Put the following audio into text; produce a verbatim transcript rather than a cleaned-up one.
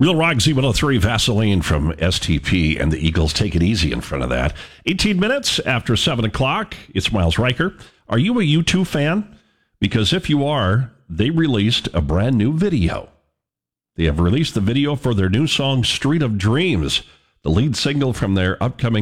Real Rock Z one oh three, Vaseline from S T P, and the Eagles take it easy in front of that. eighteen minutes after seven o'clock, it's Miles Riker. Are you a U two fan? Because if you are, they released a brand new video. They have released the video for their new song, Street of Dreams, the lead single from their upcoming